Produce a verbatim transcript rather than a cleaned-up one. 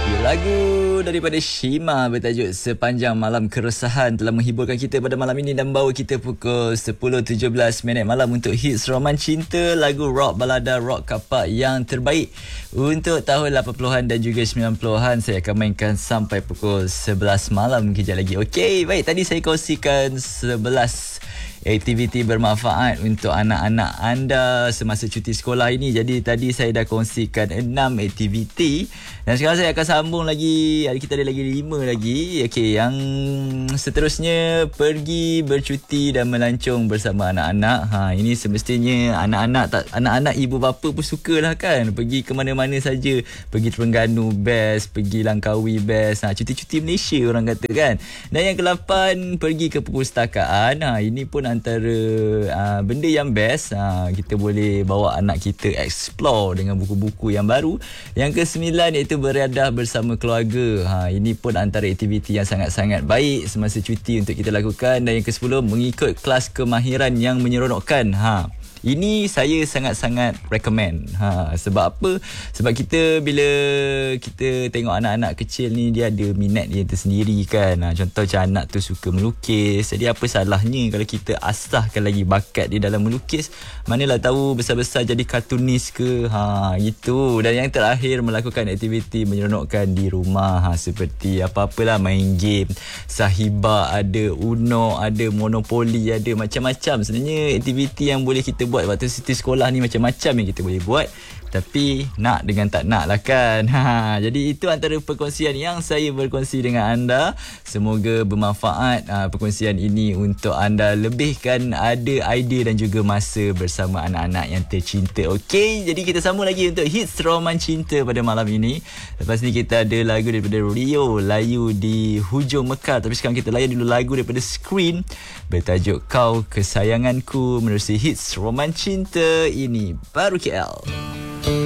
Lagu daripada Shima bertajuk Sepanjang Malam Keresahan telah menghiburkan kita pada malam ini dan bawa kita pukul sepuluh tujuh belas minit malam untuk hits Roman Cinta, lagu rock balada rock kapak yang terbaik untuk tahun lapan puluhan dan juga sembilan puluhan. Saya akan mainkan sampai pukul sebelas malam kejap lagi. Okey, baik, tadi saya kongsikan sebelas aktiviti bermanfaat untuk anak-anak anda semasa cuti sekolah ini. Jadi tadi saya dah kongsikan enam aktiviti dan sekarang saya akan sambung lagi. Kita ada lagi lima lagi. Okey, yang seterusnya, pergi bercuti dan melancong bersama anak-anak. Ha, ini semestinya anak-anak tak anak-anak ibu bapa pun sukalah kan. Pergi ke mana-mana saja. Pergi Terengganu best, pergi Langkawi best. Ha, cuti-cuti Malaysia orang kata kan. Dan yang kelapan, pergi ke perpustakaan. Ha, ini pun antara uh, benda yang best. Uh, kita boleh bawa anak kita explore dengan buku-buku yang baru. Yang kesembilan iaitu beriadah bersama keluarga. Ha, ini pun antara aktiviti yang sangat-sangat baik semasa cuti untuk kita lakukan. Dan yang kesepuluh, mengikut kelas kemahiran yang menyeronokkan. Ha, ini saya sangat-sangat recommend. Ha, sebab apa? Sebab kita bila kita tengok anak-anak kecil ni, dia ada minat dia tersendiri kan. Ha, contoh macam anak tu suka melukis. Jadi apa salahnya kalau kita asahkan lagi bakat dia dalam melukis? Manalah tahu besar-besar jadi kartunis ke. Ha, gitu. Dan yang terakhir, melakukan aktiviti menyeronokkan di rumah. Ha, seperti apa-apalah, main game. Sahiba ada, Uno ada, Monopoly ada, macam-macam. Sebenarnya aktiviti yang boleh kita buat waktu cuti sekolah ni macam-macam yang kita boleh buat. Tapi nak dengan tak nak lah kan. Ha, jadi itu antara perkongsian yang saya berkongsi dengan anda. Semoga bermanfaat uh, perkongsian ini untuk anda lebihkan ada idea dan juga masa bersama anak-anak yang tercinta. Okey, jadi kita sambung lagi untuk hits Roman Cinta pada malam ini. Lepas ni kita ada lagu daripada Rio, Layu di Hujung Mekar. Tapi sekarang kita layan dulu lagu daripada Screen bertajuk Kau Kesayanganku menerusi hits Roman Cinta. Ini baru K L.